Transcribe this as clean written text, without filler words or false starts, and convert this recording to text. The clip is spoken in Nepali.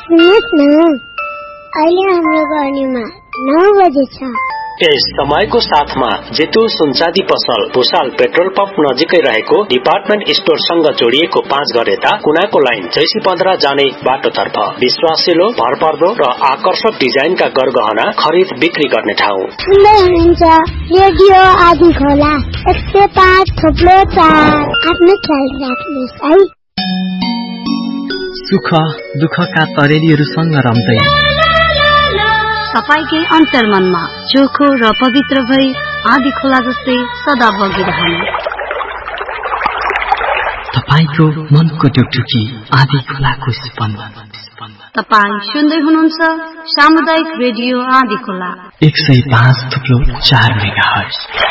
सुन्नुहोस् न, अहिले हाम्रो गर्नीमा 9 बजे छ। यस समयको साथमा जेतु सुनचाँदी पसल भुसाल पेट्रोल पम्प नजिकै रहेको डिपार्टमेन्ट स्टोरसँग जोडिएको 5 घर यता कुनाको लाइन जैसी 15 जाने बाटोतर्फ विश्वासिलो, भरपर्दो र आकर्षक डिजाइनका गरगहना खरिद बिक्री गर्ने ठाउँ। सुन्दै हुनुहुन्छ रेडियो आदि खोला 105.4। आफ्नो ख्याल राख्नुहोस् है। सुख दुःखका तरेलीहरूसँग रम्दै तपाईकै अन्तर्मनमा चोखो र पवित्र भई आदि खोला जस्तै सदा बगिरहने। तपाईको मनको ढुकढुकी आदि खोलाको स्पन्दन। तपाई सुन्दै हुनुहुन्छ सामुदायिक रेडियो आदि खोला 105.4 मेगाहर्ज।